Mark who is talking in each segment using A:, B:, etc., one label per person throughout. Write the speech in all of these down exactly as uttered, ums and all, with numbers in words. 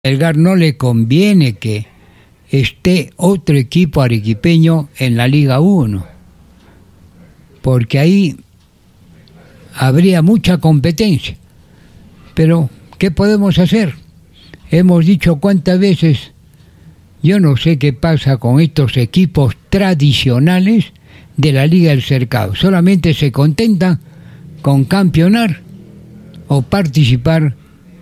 A: Melgar no le conviene que esté otro equipo arequipeño en la Liga uno, porque ahí habría mucha competencia. Pero, ¿qué podemos hacer? Hemos dicho cuántas veces, yo no sé qué pasa con estos equipos tradicionales de la Liga del Cercado. Solamente se contentan con campeonar o participar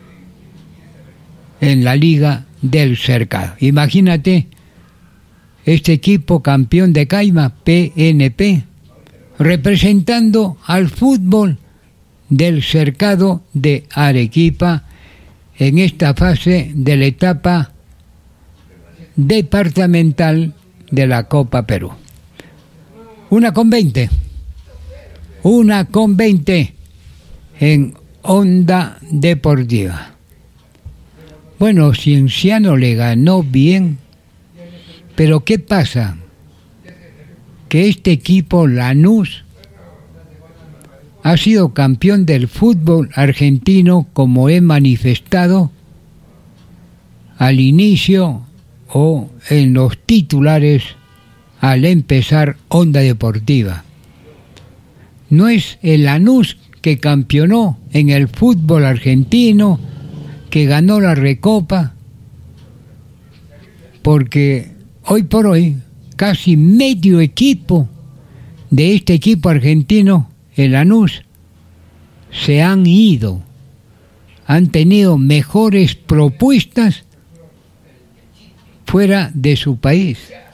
A: en la Liga del Cercado. Imagínate este equipo campeón de Caima, P N P, representando al fútbol del Cercado de Arequipa en esta fase de la etapa departamental de la Copa Perú. Una con veinte. Una con veinte en Onda Deportiva. Bueno, Cienciano le ganó bien, pero ¿qué pasa? Que este equipo, Lanús, ha sido campeón del fútbol argentino, como he manifestado al inicio o en los titulares al empezar Onda Deportiva. No es el Lanús que campeonó en el fútbol argentino, que ganó la Recopa, porque hoy por hoy casi medio equipo de este equipo argentino, el Lanús, se han ido, han tenido mejores propuestas fuera de su país.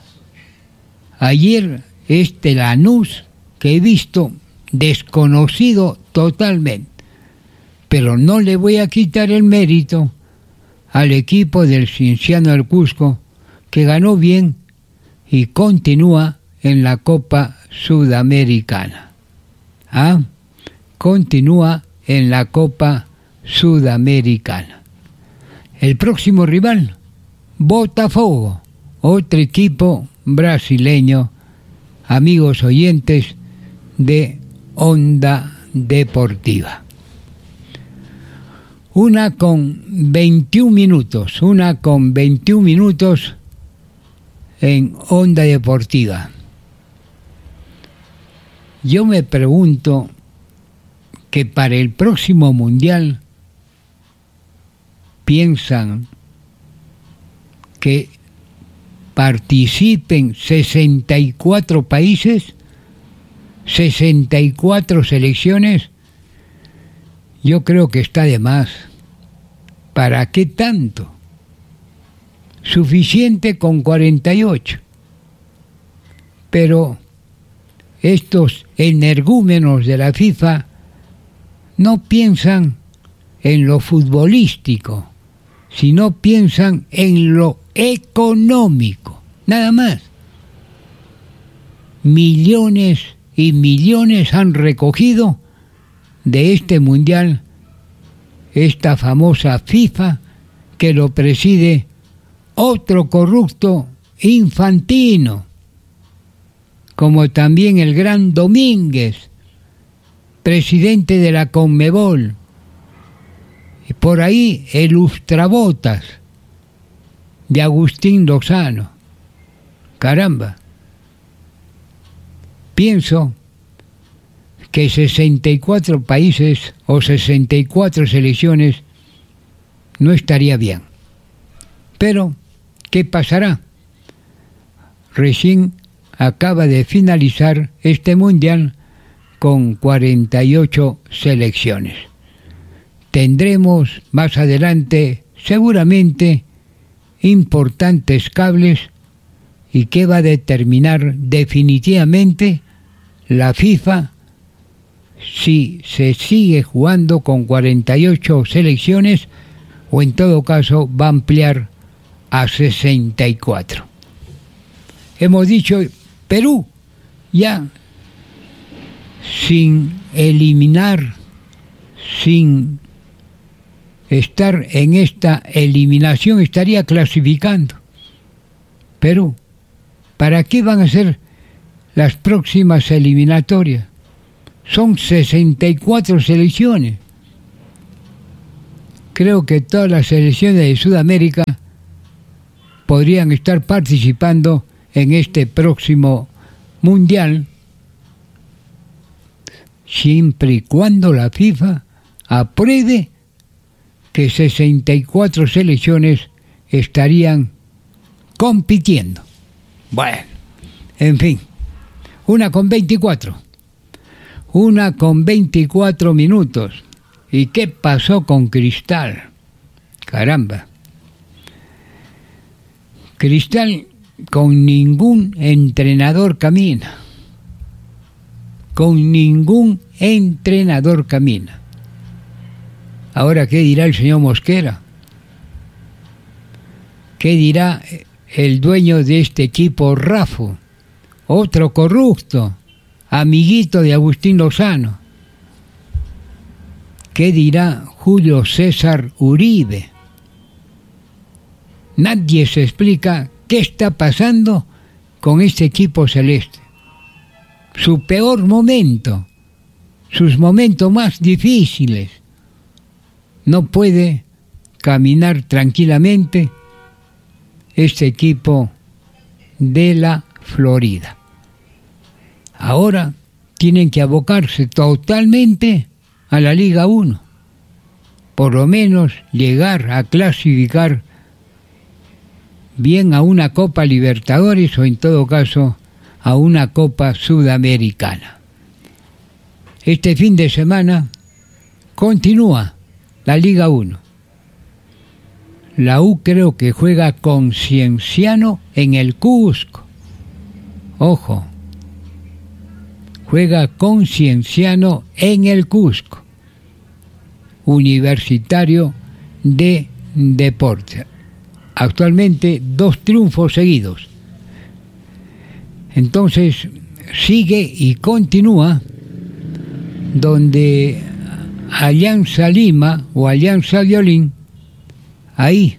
A: Ayer este Lanús, que he visto desconocido totalmente, pero no le voy a quitar el mérito al equipo del Cienciano del Cusco, que ganó bien y continúa en la Copa Sudamericana. ¿Ah? Continúa en la Copa Sudamericana. El próximo rival, Botafogo, otro equipo brasileño, amigos oyentes de Onda Deportiva. Una con veintiún minutos, una con veintiún minutos en Onda Deportiva. Yo me pregunto que para el próximo Mundial piensan que participen sesenta y cuatro países, sesenta y cuatro selecciones. Yo creo que está de más. ¿Para qué tanto? Suficiente con cuarenta y ocho. Pero estos energúmenos de la FIFA no piensan en lo futbolístico, sino piensan en lo económico, nada más. Millones y millones han recogido de este mundial esta famosa FIFA, que lo preside otro corrupto Infantino, como también el gran Domínguez, presidente de la Conmebol, y por ahí el lustrabotas de Agustín Lozano. Caramba, pienso que sesenta y cuatro países o sesenta y cuatro selecciones no estaría bien. Pero, ¿qué pasará? Recién acaba de finalizar este mundial con cuarenta y ocho selecciones. Tendremos más adelante seguramente importantes cables, y que va a determinar definitivamente la FIFA si se sigue jugando con cuarenta y ocho selecciones o en todo caso va a ampliar a sesenta y cuatro. Hemos dicho, Perú ya sin eliminar, sin estar en esta eliminación, estaría clasificando. Perú, ¿para qué van a ser las próximas eliminatorias? Son sesenta y cuatro selecciones. creo que todas las selecciones de Sudamérica podrían estar participando en este próximo mundial, siempre y cuando la FIFA apruebe que sesenta y cuatro selecciones estarían compitiendo. Bueno, en fin, una con veinticuatro. Una con veinticuatro minutos. ¿Y qué pasó con Cristal? Caramba. Cristal con ningún entrenador camina. Con ningún entrenador camina. Ahora, ¿qué dirá el señor Mosquera? ¿Qué dirá el dueño de este equipo, Rafo? Otro corrupto, amiguito de Agustín Lozano. ¿Qué dirá Julio César Uribe? Nadie se explica qué está pasando con este equipo celeste. Su peor momento, sus momentos más difíciles. No puede caminar tranquilamente este equipo de la Florida. Ahora tienen que abocarse totalmente a la Liga uno. Por lo menos llegar a clasificar bien a una Copa Libertadores o en todo caso a una Copa Sudamericana. Este fin de semana continúa la Liga uno. La U creo que juega con Cienciano en el Cusco. Ojo, juega con Cienciano en el Cusco. Universitario de Deportes. Actualmente dos triunfos seguidos. Entonces sigue y continúa donde Alianza Lima o Alianza Violín, ahí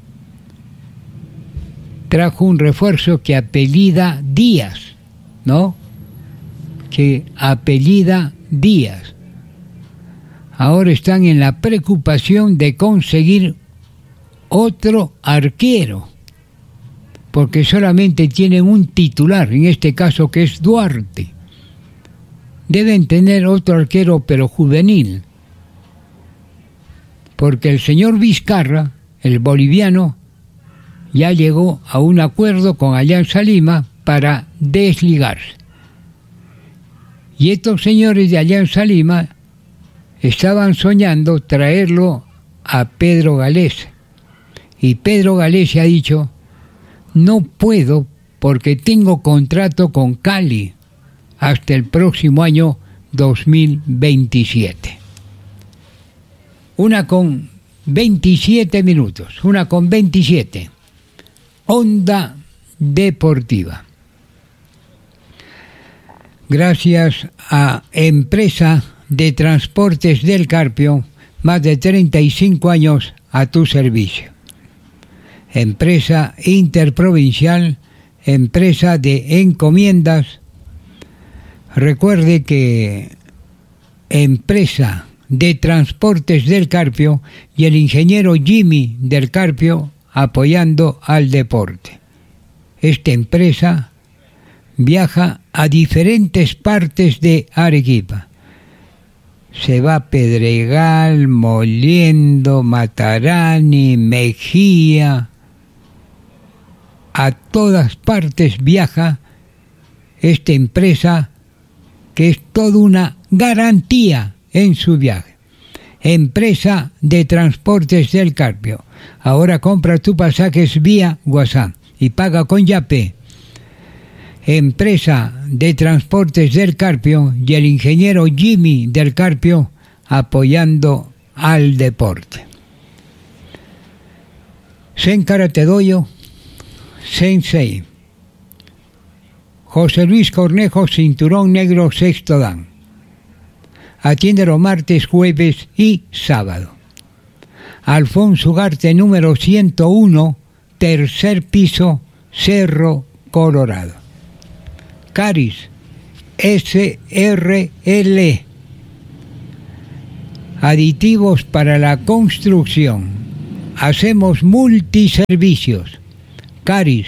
A: trajo un refuerzo que apellida Díaz, ¿no? Que apellida Díaz. Ahora están en la preocupación de conseguir otro arquero, porque solamente tienen un titular, en este caso que es Duarte. Deben tener otro arquero, pero juvenil, porque el señor Vizcarra, el boliviano, ya llegó a un acuerdo con Alianza Lima para desligarse. Y estos señores de Alianza Lima estaban soñando traerlo a Pedro Galese. Y Pedro Galese ha dicho, no puedo porque tengo contrato con Cali hasta el próximo año dos mil veintisiete. Una con veintisiete minutos, una con veintisiete. Onda Deportiva. Gracias a Empresa de Transportes del Carpio, más de treinta y cinco años a tu servicio. Empresa interprovincial, empresa de encomiendas. Recuerde que Empresa de Transportes del Carpio y el ingeniero Jimmy del Carpio apoyando al deporte. Esta empresa viaja a diferentes partes de Arequipa. Se va a Pedregal, Moliendo, Matarani, Mejía. A todas partes viaja esta empresa que es toda una garantía en su viaje. Empresa de Transportes del Carpio. Ahora compra tus pasajes vía WhatsApp y paga con Yapé. Empresa de Transportes del Carpio y el ingeniero Jimmy del Carpio apoyando al deporte. Sen Karate Dojo, Sensei. José Luis Cornejo, cinturón negro sexto dan. Atiende los martes, jueves y sábado. Alfonso Ugarte, número ciento uno, tercer piso, Cerro Colorado. Caris, S R L. aditivos para la construcción. Hacemos multiservicios. Caris,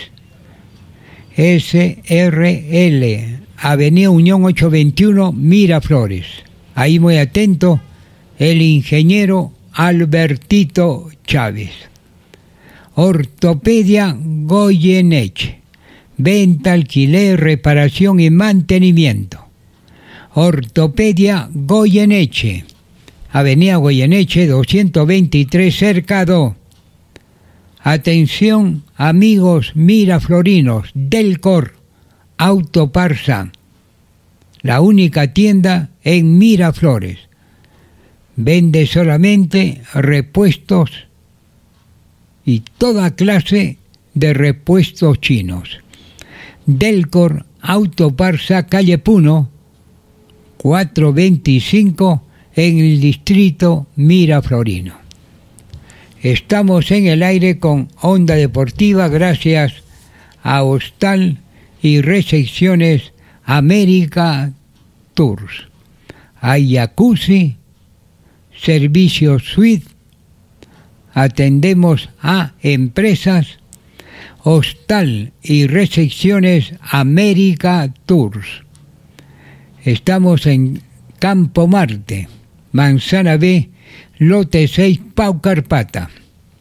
A: S R L, Avenida Unión ochocientos veintiuno, Miraflores. Ahí muy atento, el ingeniero Albertito Chávez. Ortopedia Goyeneche. Venta, alquiler, reparación y mantenimiento. Ortopedia Goyeneche. Avenida Goyeneche doscientos veintitrés, Cercado. Atención, amigos miraflorinos, Delcor Autoparsa, la única tienda en Miraflores. Vende solamente repuestos y toda clase de repuestos chinos. Delcor Autoparsa, calle Puno, cuatrocientos veinticinco, en el distrito miraflorino. Estamos en el aire con Onda Deportiva gracias a Hostal y Recepciones América Tours. Hay jacuzzi, servicio suite, atendemos a empresas. Hostal y Recepciones América Tours. Estamos en Campo Marte, Manzana B, lote seis, Pau Carpata.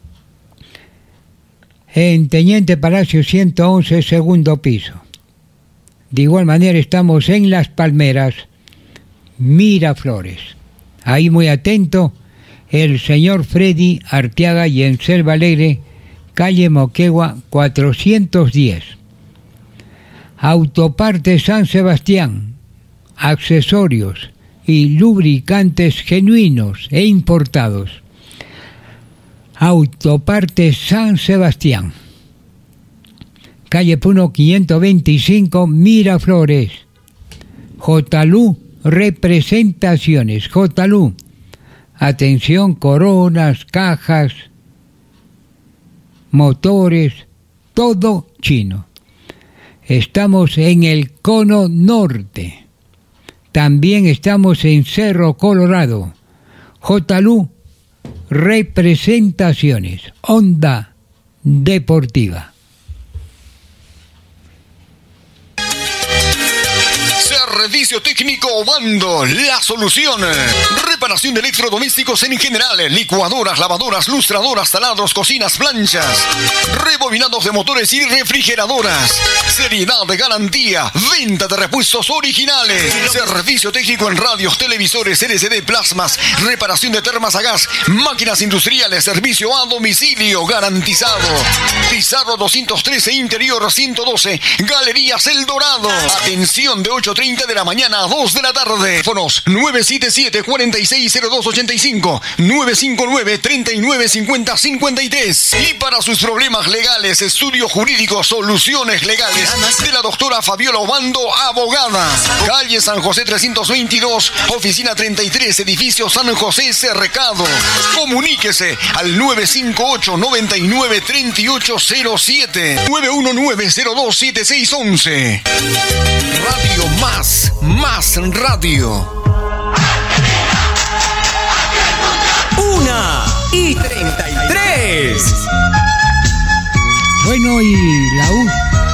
A: En Teniente Palacio ciento once, segundo piso. De igual manera estamos en Las Palmeras, Miraflores. Ahí muy atento, el señor Freddy Arteaga y en Selva Alegre, calle Moquegua cuatrocientos diez. Autopartes San Sebastián, accesorios y lubricantes genuinos e importados. Autopartes San Sebastián, calle Puno quinientos veinticinco, Miraflores. J. Lu Representaciones, J. Lu. Atención, coronas, cajas, motores, todo chino. Estamos en el Cono Norte. También estamos en Cerro Colorado. J. Lu Representaciones, Onda Deportiva.
B: Servicio técnico Obando, la solución. Reparación de electrodomésticos en general, licuadoras, lavadoras, lustradoras, taladros, cocinas, planchas, rebobinados de motores y refrigeradoras. Seriedad de garantía, venta de repuestos originales. Servicio técnico en radios, televisores, L C D, plasmas, reparación de termas a gas, máquinas industriales, servicio a domicilio garantizado. Pizarro doscientos trece, interior ciento doce, Galerías El Dorado. Atención de ocho treinta de la mañana a dos de la tarde. Teléfonos nueve siete siete, cuatro seis cero dos ocho cinco, nueve cinco nueve, tres nueve cinco cero cinco tres. Y para sus problemas legales, estudio jurídico, soluciones legales de la doctora Fabiola Obando, abogada. Calle San José trescientos veintidós, oficina treinta y tres, edificio San José, Cercado. Comuníquese al nueve cinco ocho, nueve nueve, tres ocho cero siete, nueve uno nueve, cero dos siete seis uno uno. Radio Más, Más Radio.
C: Una y treinta y tres.
A: Bueno, y la U.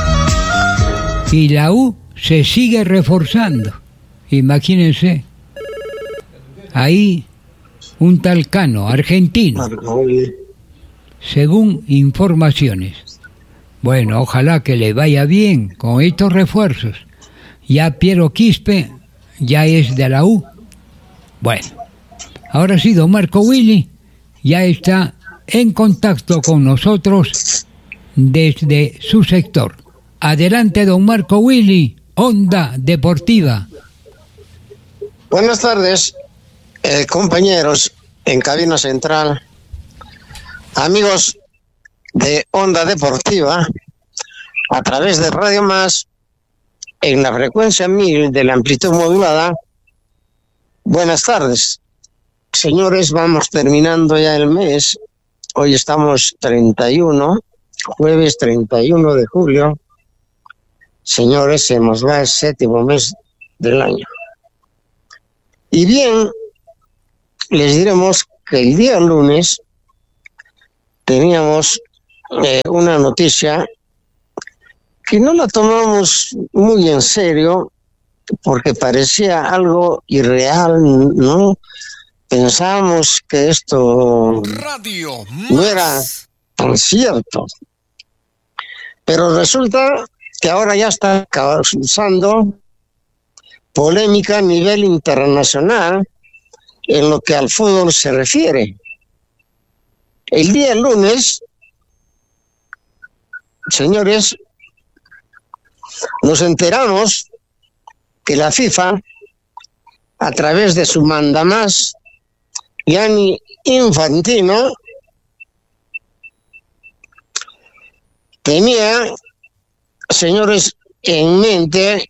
A: Y la U se sigue reforzando. Imagínense. Ahí un tal Cano, argentino. Según informaciones. Bueno, ojalá que le vaya bien con estos refuerzos. Ya Piero Quispe ya es de la U. Bueno, ahora sí, don Marco Willy ya está en contacto con nosotros desde su sector. Adelante, don Marco Willy, Onda Deportiva.
D: Buenas tardes, eh, compañeros en cabina central, amigos de Onda Deportiva, a través de Radio Más, en la frecuencia mil de la amplitud modulada. Buenas tardes, señores, vamos terminando ya el mes. Hoy estamos treinta y uno, jueves treinta y uno de julio. Señores, se nos va el séptimo mes del año. Y bien, les diremos que el día lunes teníamos eh, una noticia que no la tomamos muy en serio porque parecía algo irreal, ¿no? Pensábamos que esto
B: Radio
D: no era tan cierto. Pero resulta que ahora ya está causando polémica a nivel internacional en lo que al fútbol se refiere. El día lunes, señores, nos enteramos que la FIFA, a través de su mandamás, Gianni Infantino, tenía, señores, en mente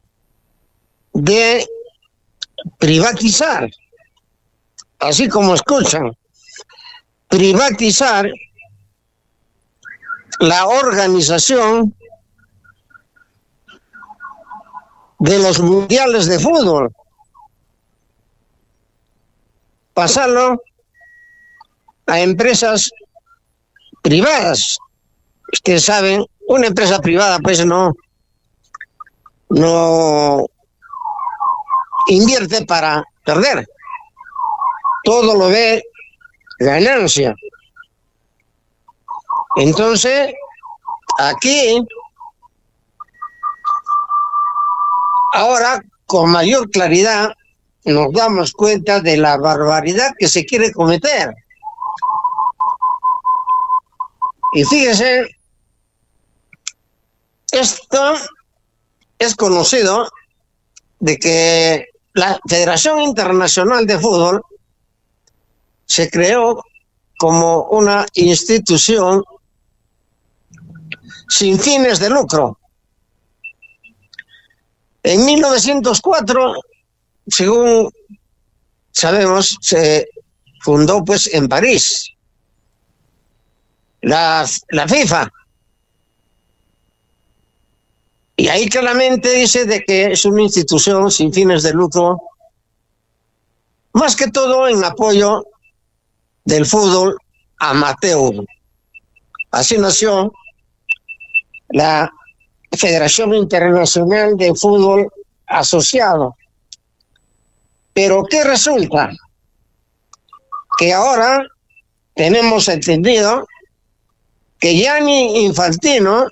D: de privatizar, así como escuchan, privatizar la organización de los mundiales de fútbol, pasarlo a empresas privadas. Ustedes saben, una empresa privada pues no, no invierte para perder, todo lo ve ganancia. Entonces, aquí, ahora con mayor claridad nos damos cuenta de la barbaridad que se quiere cometer. Y fíjese, esto es conocido de que la Federación Internacional de Fútbol se creó como una institución sin fines de lucro. En mil novecientos cuatro, según sabemos, se fundó pues en París la, la FIFA. Y ahí claramente dice de que es una institución sin fines de lucro, más que todo en apoyo del fútbol amateur. Así nació la Federación Internacional de Fútbol Asociado. Pero ¿qué resulta? Que ahora tenemos entendido que Gianni Infantino,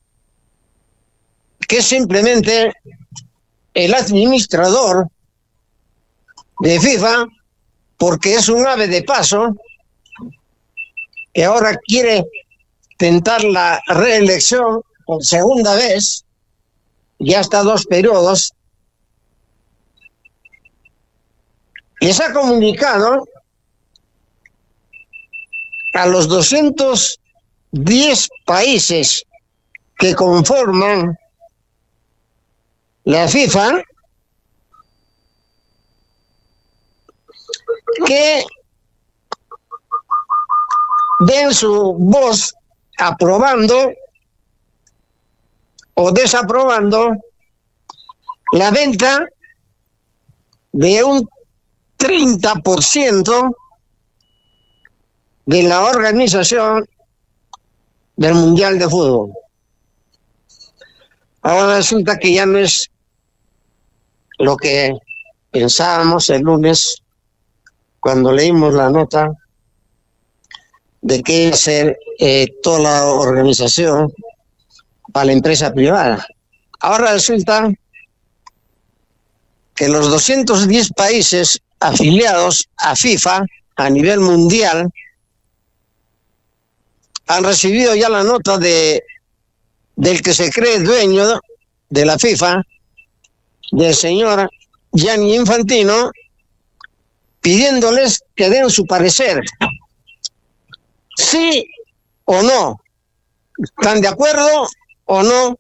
D: que es simplemente el administrador de FIFA, porque es un ave de paso, que ahora quiere tentar la reelección por segunda vez, ya hasta dos periodos, les ha comunicado a los doscientos diez países que conforman la FIFA que den su voz aprobando o desaprobando la venta de un treinta por ciento de la organización del Mundial de Fútbol. Ahora resulta que ya no es lo que pensábamos el lunes cuando leímos la nota de que iba a ser eh, toda la organización para la empresa privada. Ahora resulta que los doscientos diez países afiliados a FIFA a nivel mundial han recibido ya la nota de del que se cree dueño de la FIFA, del señor Gianni Infantino, pidiéndoles que den su parecer. Sí o no. ¿Están de acuerdo o no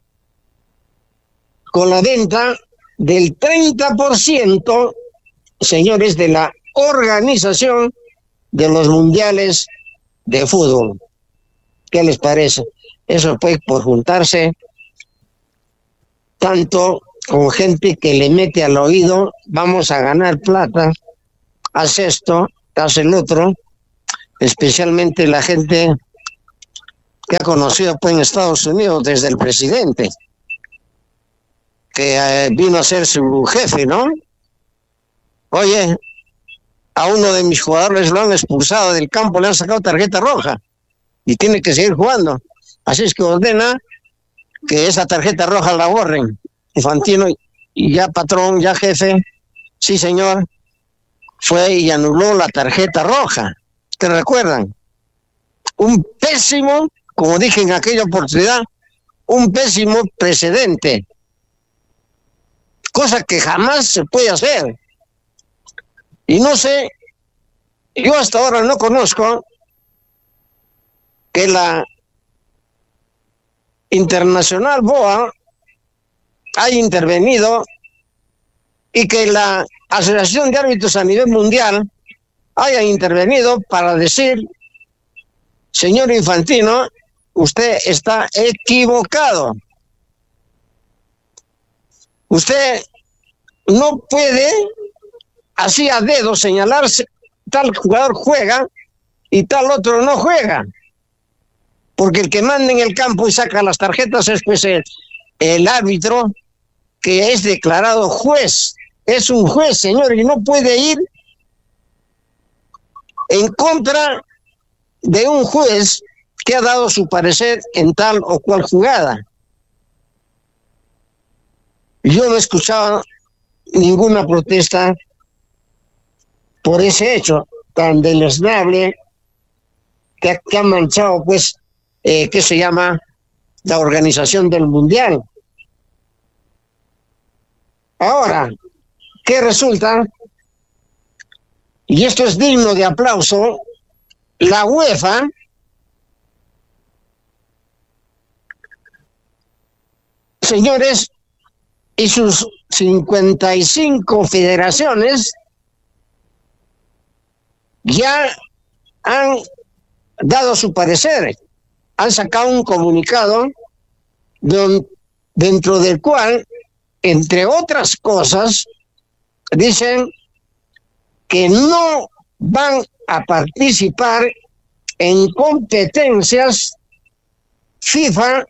D: con la venta del treinta por ciento, señores, de la organización de los mundiales de fútbol? ¿Qué les parece? Eso pues por juntarse tanto con gente que le mete al oído, vamos a ganar plata, hace esto, hace el otro, especialmente la gente que ha conocido pues, en Estados Unidos desde el presidente, que eh, vino a ser su jefe, ¿no? Oye, a uno de mis jugadores lo han expulsado del campo, le han sacado tarjeta roja y tiene que seguir jugando. Así es que ordena que esa tarjeta roja la borren. Infantino, y ya patrón, ya jefe, sí señor, fue y anuló la tarjeta roja. ¿Te recuerdan? Un pésimo, como dije en aquella oportunidad, un pésimo precedente. Cosa que jamás se puede hacer. Y no sé, yo hasta ahora no conozco que la Internacional B O A haya intervenido y que la Asociación de Árbitros a nivel mundial haya intervenido para decir, señor Infantino, usted está equivocado. Usted no puede así a dedo señalarse, tal jugador juega y tal otro no juega. Porque el que manda en el campo y saca las tarjetas es pues el, el árbitro que es declarado juez. Es un juez, señor, y no puede ir en contra de un juez que ha dado su parecer en tal o cual jugada. Yo no he escuchado ninguna protesta por ese hecho tan deleznable que, que ha manchado, pues, eh, ¿qué se llama? La organización del Mundial. Ahora, ¿qué resulta? Y esto es digno de aplauso, la UEFA señores, y sus cincuenta y cinco federaciones ya han dado su parecer, han sacado un comunicado don, dentro del cual, entre otras cosas, dicen que no van a participar en competencias FIFA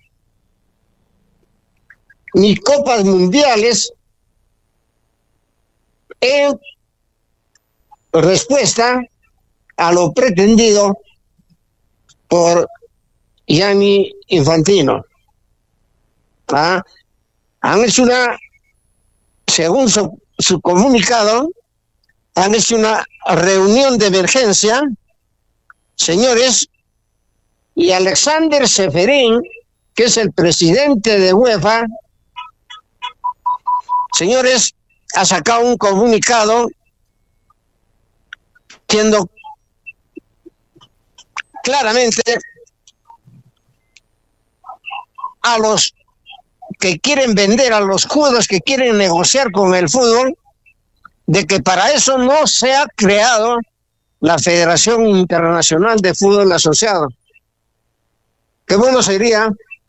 D: ni copas mundiales en respuesta a lo pretendido por Gianni Infantino. ¿Ah? Han hecho una, según su, su comunicado, han hecho una reunión de emergencia, señores, y Alexander Seferin, que es el presidente de UEFA, señores, ha sacado un comunicado diciendo claramente a los que quieren vender, a los jugadores que quieren negociar con el fútbol, de que para eso no se ha creado la Federación Internacional de Fútbol Asociado. Qué bueno sería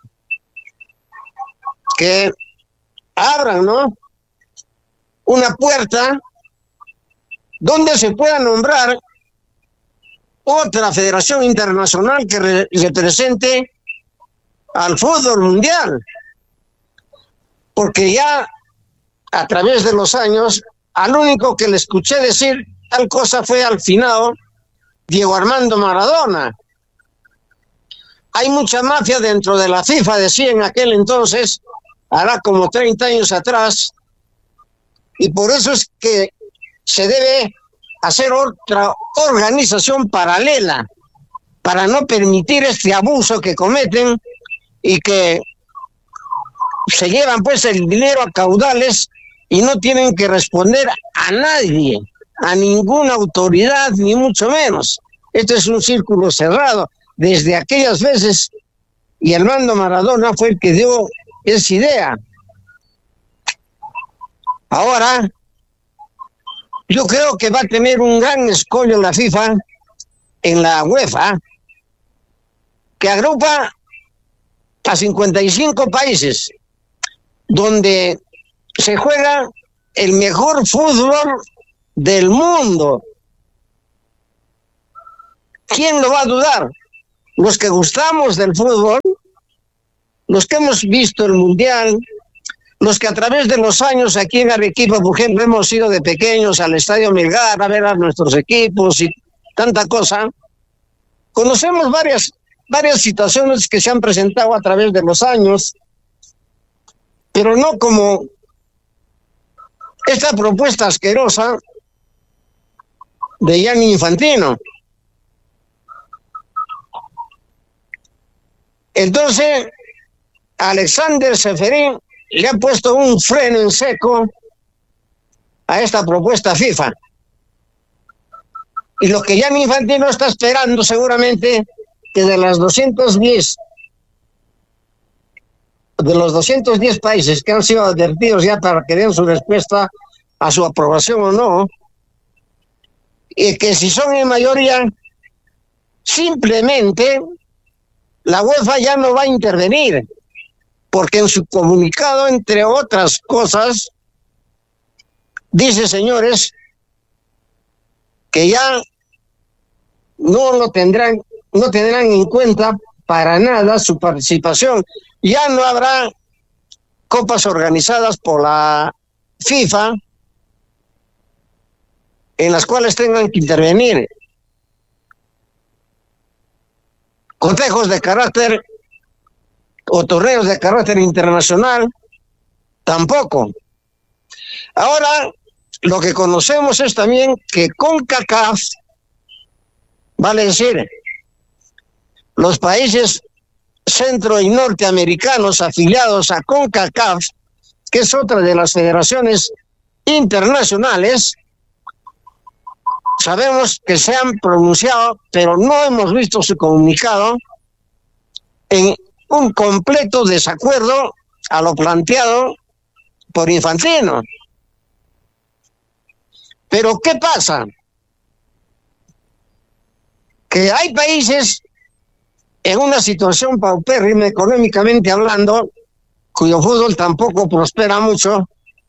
D: que abran, ¿no?, una puerta donde se pueda nombrar otra federación internacional que re- represente al fútbol mundial, porque ya a través de los años al único que le escuché decir tal cosa fue al finado Diego Armando Maradona. Hay mucha mafia dentro de la FIFA, decía en aquel entonces, hará como treinta años atrás, y por eso es que se debe hacer otra organización paralela para no permitir este abuso que cometen y que se llevan pues el dinero a caudales y no tienen que responder a nadie, a ninguna autoridad, ni mucho menos. Esto es un círculo cerrado. Desde aquellas veces, y Armando Maradona fue el que dio esa idea. Ahora, yo creo que va a tener un gran escollo la FIFA en la UEFA, que agrupa a cincuenta y cinco países, donde se juega el mejor fútbol del mundo, ¿quién lo va a dudar? Los que gustamos del fútbol, los que hemos visto el Mundial, los que a través de los años aquí en Arequipa, por ejemplo, hemos ido de pequeños al Estadio Melgar a ver a nuestros equipos y tanta cosa, conocemos varias, varias situaciones que se han presentado a través de los años, pero no como esta propuesta asquerosa de Gianni Infantino. Entonces, Alexander Ceferín le ha puesto un freno en seco a esta propuesta FIFA. Y lo que Gianni Infantino está esperando seguramente que de las doscientos diez de los doscientos diez países que han sido advertidos ya para que den su respuesta a su aprobación o no, y que si son en mayoría, simplemente la UEFA ya no va a intervenir, porque en su comunicado, entre otras cosas, dice, señores, que ya no lo tendrán, no tendrán en cuenta para nada su participación. Ya no habrá copas organizadas por la FIFA en las cuales tengan que intervenir consejos de carácter o torneos de carácter internacional, tampoco. Ahora, lo que conocemos es también que CONCACAF, vale decir, los países centro y norteamericanos afiliados a CONCACAF, que es otra de las federaciones internacionales, sabemos que se han pronunciado, pero no hemos visto su comunicado, en un completo desacuerdo a lo planteado por Infantino. Pero ¿qué pasa? Que hay países en una situación paupérrima económicamente hablando, cuyo fútbol tampoco prospera mucho,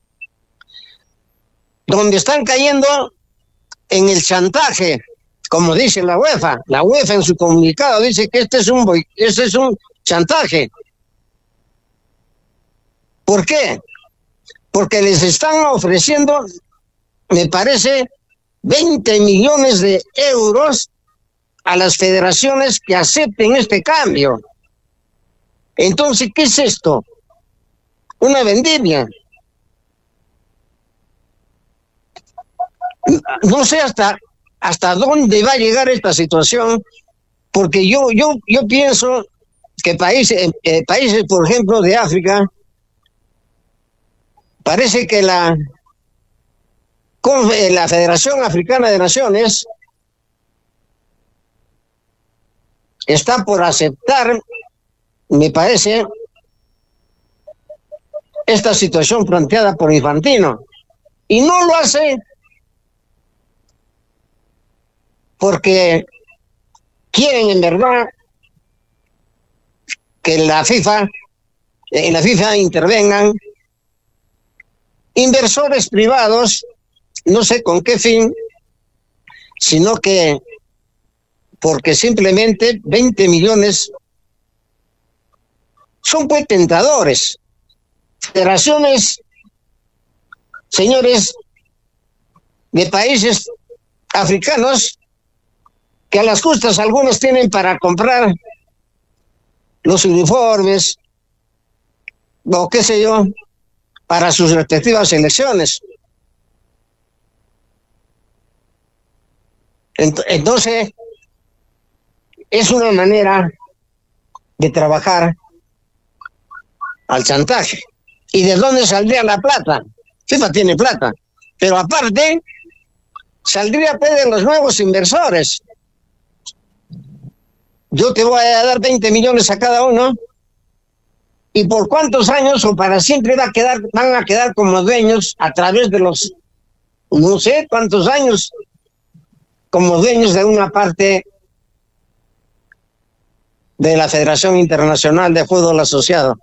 D: donde están cayendo en el chantaje, como dice la UEFA. La UEFA en su comunicado dice que este es un boy, este es un chantaje. ¿Por qué? Porque les están ofreciendo, me parece, veinte millones de euros a las federaciones que acepten este cambio. Entonces, ¿qué es esto? Una vendimia. No sé hasta hasta dónde va a llegar esta situación, porque yo yo yo pienso que países eh, países por ejemplo de África, parece que la la Federación Africana de Naciones está por aceptar, me parece, esta situación planteada por Infantino, y no lo hace porque quieren en verdad que la FIFA, en la FIFA intervengan inversores privados, no sé con qué fin, sino que porque simplemente veinte millones son pues tentadores. Federaciones, señores, de países africanos, que a las justas algunos tienen para comprar los uniformes, o qué sé yo, para sus respectivas selecciones. Entonces, es una manera de trabajar al chantaje. ¿Y de dónde saldría la plata? FIFA tiene plata, pero aparte saldría de los nuevos inversores. Yo te voy a dar veinte millones a cada uno, y por cuántos años o para siempre va a quedar, van a quedar como dueños a través de los, no sé cuántos años, como dueños de una parte de la Federación Internacional de Fútbol Asociado.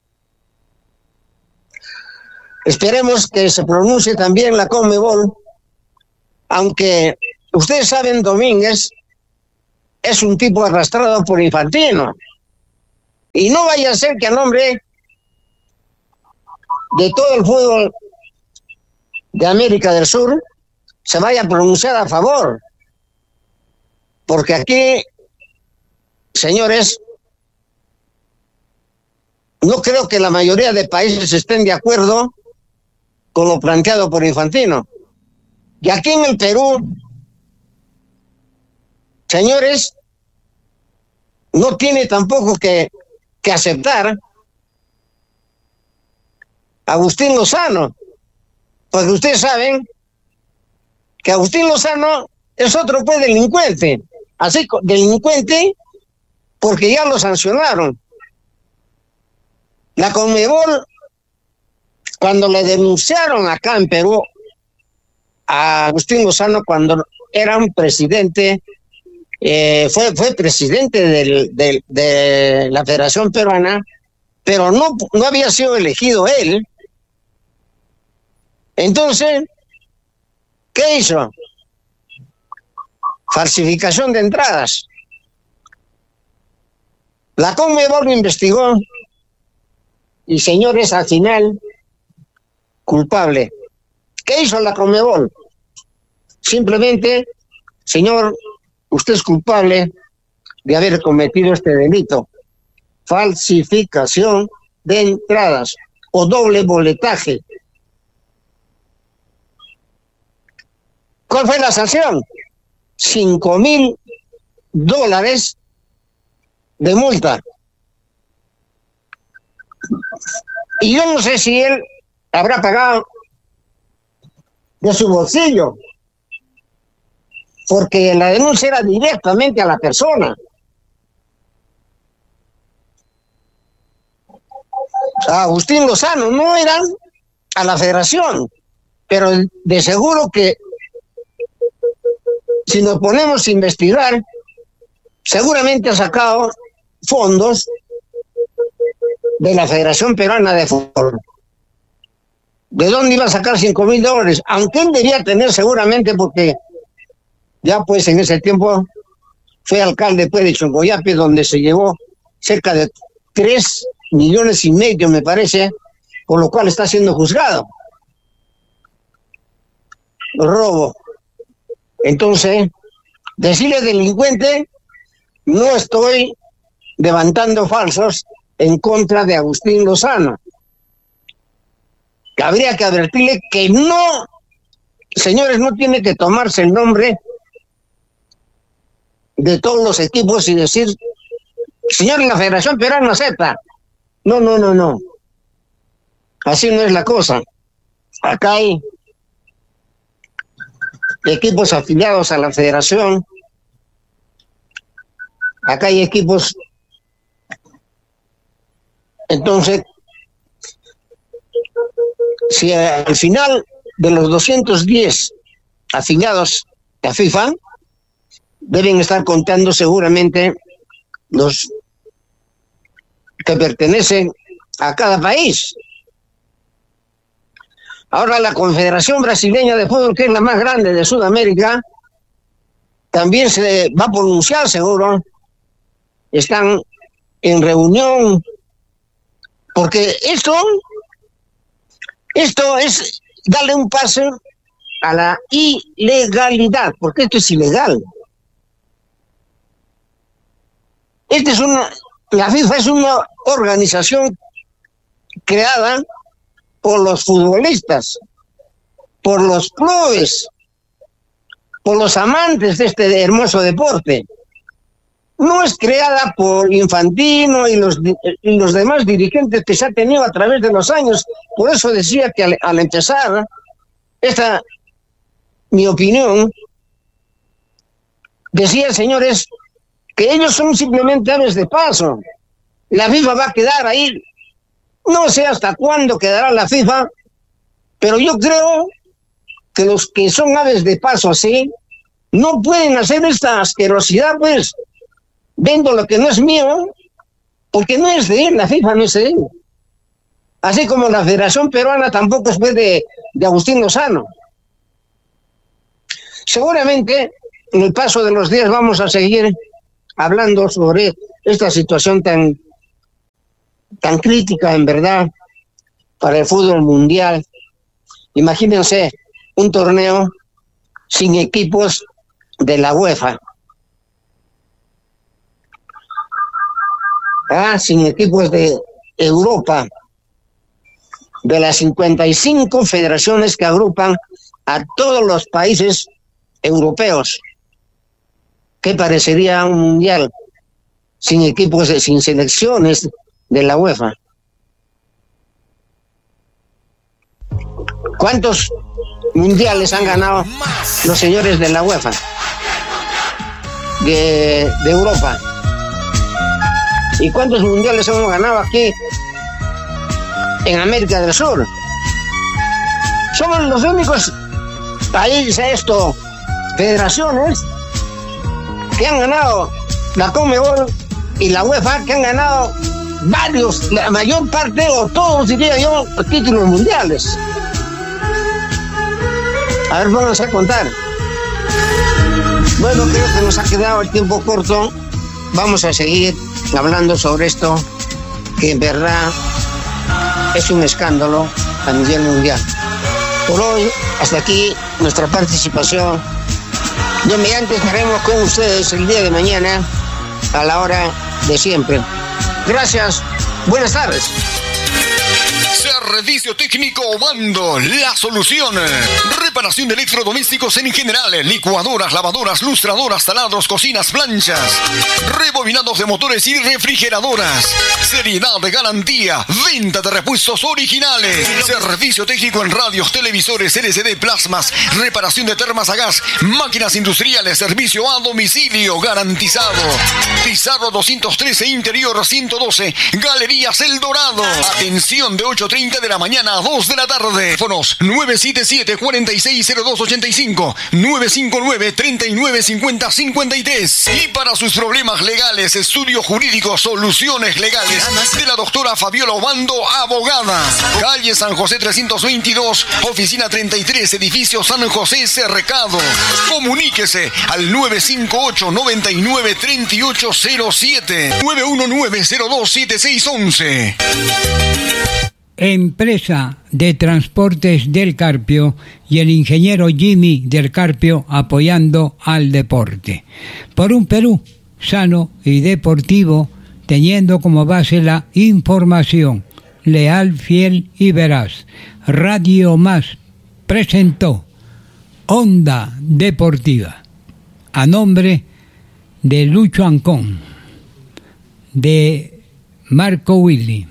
D: Esperemos que se pronuncie también la Conmebol, aunque ustedes saben, Domínguez, es un tipo arrastrado por Infantino. Y no vaya a ser que a nombre de todo el fútbol de América del Sur se vaya a pronunciar a favor. Porque aquí, señores, no creo que la mayoría de países estén de acuerdo con lo planteado por Infantino. Y aquí en el Perú, señores, no tiene tampoco que, que aceptar a Agustín Lozano, porque ustedes saben que Agustín Lozano es otro pues delincuente, así delincuente porque ya lo sancionaron. La Conmebol, cuando le denunciaron acá en Perú a Agustín Lozano cuando era un presidente, eh, fue, fue presidente del, del, de la Federación Peruana, pero no, no había sido elegido él. Entonces, ¿qué hizo? Falsificación de entradas. La Conmebol investigó y, señores, al final, culpable. ¿Qué hizo la Conmebol? Simplemente, señor, usted es culpable de haber cometido este delito. Falsificación de entradas o doble boletaje. ¿Cuál fue la sanción? Cinco mil dólares de multa. Y yo no sé si él habrá pagado de su bolsillo, porque la denuncia era directamente a la persona. A Agustín Lozano, no eran a la federación, pero de seguro que si nos ponemos a investigar, seguramente ha sacado fondos de la Federación Peruana de Fútbol. ¿De dónde iba a sacar cinco mil dólares? Aunque él debía tener seguramente, porque ya pues en ese tiempo fue alcalde pues, de Chongoyape, donde se llevó cerca de tres millones y medio, me parece, por lo cual está siendo juzgado. Robo. Entonces, decirle delincuente, no estoy levantando falsos en contra de Agustín Lozano. Habría que advertirle que no, señores, no tiene que tomarse el nombre de todos los equipos y decir, señores, la Federación Peruana no acepta. No, no, no, no. Así no es la cosa. Acá hay equipos afiliados a la Federación. Acá hay equipos. Entonces, si al final de los doscientos diez afiliados a FIFA, deben estar contando seguramente los que pertenecen a cada país. Ahora la Confederación Brasileña de Fútbol, que es la más grande de Sudamérica, también se va a pronunciar seguro. Están en reunión, porque esto, esto es darle un paso a la ilegalidad, porque esto es ilegal. Este es una, la FIFA es una organización creada por los futbolistas, por los clubes, por los amantes de este hermoso deporte. No es creada por Infantino y los, y los demás dirigentes que se ha tenido a través de los años. Por eso decía que al, al empezar, esta, mi opinión, decía, señores, que ellos son simplemente aves de paso. La FIFA va a quedar ahí. No sé hasta cuándo quedará la FIFA, pero yo creo que los que son aves de paso así, no pueden hacer esta asquerosidad, pues, vendo lo que no es mío, porque no es de él, la FIFA no es de él. Así como la Federación Peruana tampoco es de, de Agustín Lozano. Seguramente, en el paso de los días vamos a seguir hablando sobre esta situación tan, tan crítica, en verdad, para el fútbol mundial. Imagínense un torneo sin equipos de la UEFA. Ah, sin equipos de Europa, de las cincuenta y cinco federaciones que agrupan a todos los países europeos. ¿Qué parecería un mundial sin equipos, de, sin selecciones de la UEFA? ¿Cuántos mundiales han ganado los señores de la UEFA de, de Europa? ¿Y cuántos mundiales hemos ganado aquí en América del Sur? Somos los únicos países, esto, federaciones que han ganado la Conmebol y la UEFA, que han ganado varios, la mayor parte o todos, diría yo, títulos mundiales. A ver, vamos a contar. Bueno, creo que nos ha quedado el tiempo corto. Vamos a seguir hablando sobre esto, que en verdad es un escándalo a nivel mundial. Por hoy, hasta aquí nuestra participación. Yo mediante estaremos con ustedes el día de mañana a la hora de siempre. Gracias, buenas tardes.
B: Servicio técnico Obando, la solución. Reparación de electrodomésticos en general, licuadoras, lavadoras, lustradoras, taladros, cocinas, planchas, rebobinados de motores y refrigeradoras. Seriedad de garantía, venta de repuestos originales. Servicio técnico en radios, televisores, L C D, plasmas, reparación de termas a gas, máquinas industriales, servicio a domicilio garantizado. Pizarro doscientos trece, interior ciento doce, Galerías El Dorado. Atención de ocho treinta de la mañana a dos de la tarde. Teléfonos nueve siete siete, cuatro seis cero dos ocho cinco, nueve cinco nueve, treinta y nueve cincuenta cincuenta y tres. Y para sus problemas legales, estudio jurídico, soluciones legales de la doctora Fabiola Obando, abogada. Calle San José trescientos veintidós, oficina treinta y tres, edificio San José Cercado. Comuníquese al nueve cinco ocho, noventa y nueve, treinta y ocho cero siete, nueve uno nueve, cero dos siete seis once.
A: Empresa de Transportes del Carpio y el ingeniero Jimmy del Carpio apoyando al deporte. Por un Perú sano y deportivo, teniendo como base la información leal, fiel y veraz. Radio Más presentó Onda Deportiva a nombre de Lucho Ancón, de Marco Willy,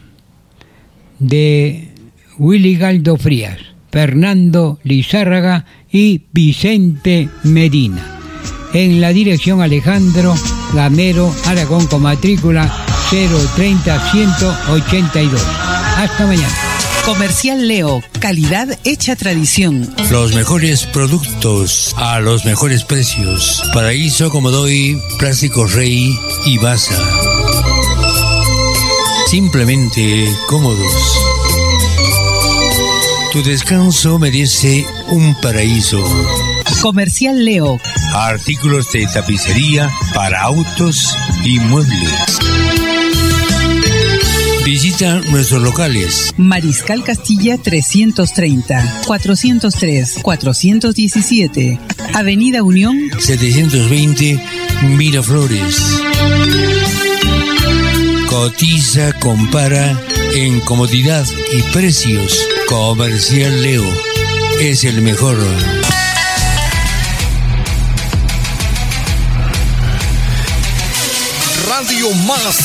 A: de Willy Galdo Frías, Fernando Lizárraga y Vicente Medina. En la dirección Alejandro Gamero Aragón con matrícula cero treinta, ciento ochenta y dos. Hasta mañana.
C: Comercial Leo, calidad hecha tradición.
E: Los mejores productos a los mejores precios. Paraíso, Comodoy, Plásticos Rey y Baza. Simplemente cómodos. Tu descanso merece un paraíso.
C: Comercial Leo.
E: Artículos de tapicería para autos y muebles. Visita nuestros locales.
C: Mariscal Castilla trescientos treinta, cuatrocientos tres, cuatrocientos diecisiete. Avenida Unión
E: setecientos veinte, Miraflores. Cotiza, compara en comodidad y precios. Comercial Leo es el mejor.
B: Radio Más.